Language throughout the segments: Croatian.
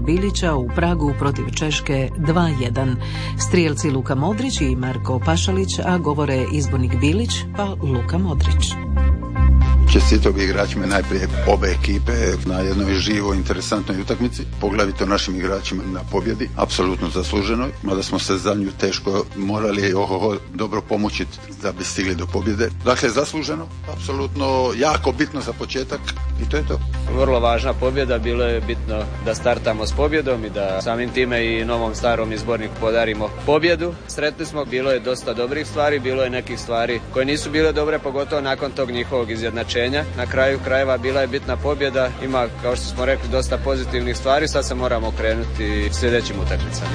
Bilića u Pragu protiv Češke 2:1. Strijelci Luka Modrić i Marko Pašalić, a govore izbornik Bilić pa Luka Modrić. Čestitao bi igračima najprije obe ekipe na jednoj živoj, interesantnoj utakmici, poglavito našim igračima na pobjedi, apsolutno zasluženoj, mada smo se za nju teško morali dobro pomoći da bi stigli do pobjede. Dakle, zasluženo, apsolutno jako bitno za početak i to je to. Vrlo važna pobjeda, bilo je bitno da startamo s pobjedom i da samim time i novom starom izborniku podarimo pobjedu. Sretni smo, bilo je dosta dobrih stvari, bilo je nekih stvari koje nisu bile dobre, pogotovo nakon tog njihovog izjednačenja. Na kraju krajeva bila je bitna pobjeda, ima, kao što smo rekli, dosta pozitivnih stvari, sad se moramo okrenuti sljedećim utakmicama.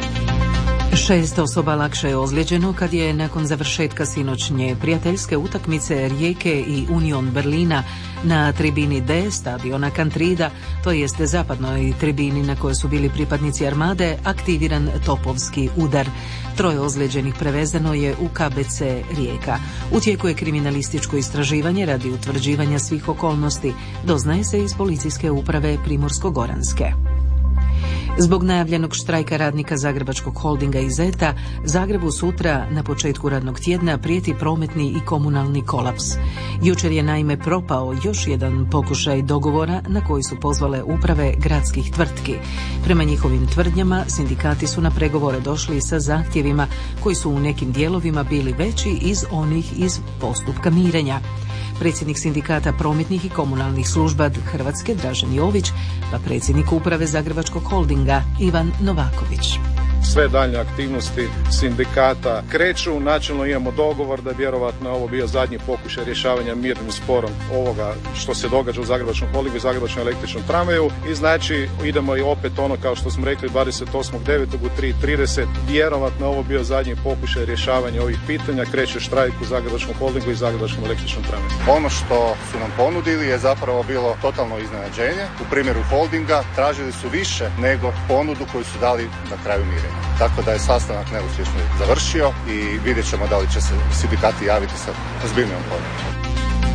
6 osoba lakše je ozlijeđeno kad je nakon završetka sinoćnje prijateljske utakmice Rijeke i Union Berlina na tribini D stadiona Kantrida, to jeste zapadnoj tribini na kojoj su bili pripadnici Armade, aktiviran topovski udar. 3 ozlijeđenih prevezeno je u KBC Rijeka. U tijeku je kriminalističko istraživanje radi utvrđivanja svih okolnosti, doznaje se iz policijske uprave Primorsko-goranske. Zbog najavljenog štrajka radnika Zagrebačkog holdinga i Zeta, Zagrebu sutra na početku radnog tjedna prijeti prometni i komunalni kolaps. Jučer je naime propao još jedan pokušaj dogovora na koji su pozvale uprave gradskih tvrtki. Prema njihovim tvrdnjama, sindikati su na pregovore došli sa zahtjevima koji su u nekim dijelovima bili veći iz postupka mirenja. Predsjednik sindikata prometnih i komunalnih služba Hrvatske Dražen Jović, pa predsjednik uprave Zagrebačkog holdinga Ivan Novaković. Sve daljnje aktivnosti sindikata kreću. Načelno imamo dogovor da je vjerovatno ovo bio zadnji pokušaj rješavanja mirnim sporom ovoga što se događa u Zagrebačkom holdingu i Zagrebačkom električnom tramvaju. I znači idemo i opet ono kao što smo rekli 28.9. u 3:30. Vjerovatno ovo bio zadnji pokušaj rješavanja ovih pitanja. Kreće štrajk u Zagrebačkom holdingu i Zagrebačkom električnom tramvaju. Ono što su nam ponudili je zapravo bilo totalno iznenađenje. U primjeru holdinga tražili su više nego ponudu koju su dali na kraju mirenja. Tako da je sastanak neuspješno završio i vidjet ćemo da li će se sindikati javiti sa ozbiljnijom ponudom.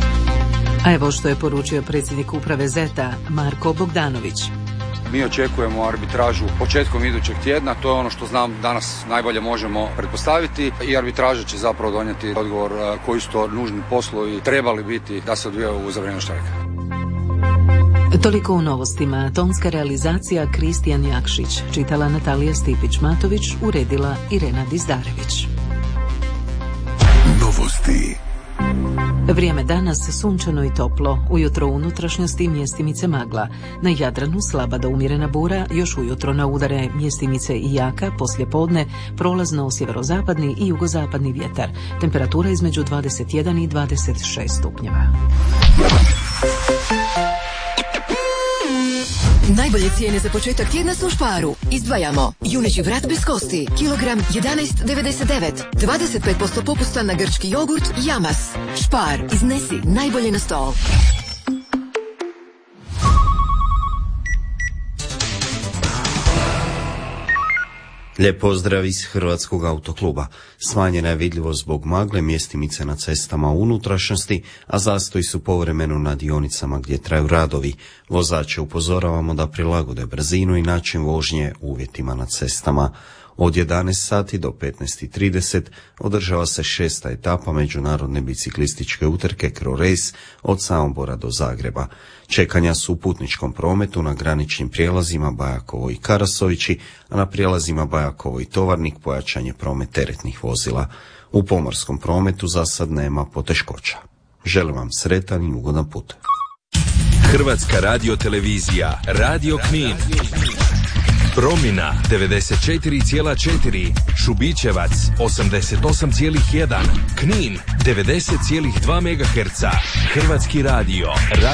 A evo što je poručio predsjednik uprave Zeta Marko Bogdanović. Mi očekujemo arbitražu početkom idućeg tjedna, to je ono što znam danas najbolje možemo pretpostaviti i arbitraža će zapravo donijeti odgovor koji su to nužni poslovi trebali biti da se odvijaju za vrijeme štrajka. Toliko u novostima. Tonska realizacija Kristijan Jakšić, čitala Natalija Stipić-Matović, uredila Irena Dizdarević. Novosti. Vrijeme danas sunčano i toplo, ujutro u unutrašnjosti mjestimice magla. Na Jadranu slaba do umjerena bura, još ujutro na udare mjestimice i jaka, poslije podne prolazno sjeverozapadni i jugozapadni vjetar. Temperatura između 21 i 26 stupnjeva. Najbolje cijene za početak tjedna su u Sparu. Izdvajamo juneći vrat bez kosti, kilogram 11,99. 25% popusta na grčki jogurt Jamas. Spar, iznesi najbolje na stol. Lijep pozdrav iz Hrvatskog autokluba. Smanjena je vidljivost zbog magle, mjestimice na cestama u unutrašnjosti, a zastoji su povremeno na dionicama gdje traju radovi. Vozače upozoravamo da prilagode brzinu i način vožnje uvjetima na cestama. Od 11 sati do 15:30 održava se 6. etapa međunarodne biciklističke utrke Cro Race od Samobora do Zagreba. Čekanja su u putničkom prometu na graničnim prijelazima Bajakovo i Karasovići, a na prijelazima Bajakovo i Tovarnik pojačan je promet teretnih vozila. U pomorskom prometu za sad nema poteškoća. Želim vam sretan i ugodan put. Hrvatska radiotelevizija, Radio Knin. Promina 94,4, Šubićevac 88,1, Knin 90,2 MHz, Hrvatski radio.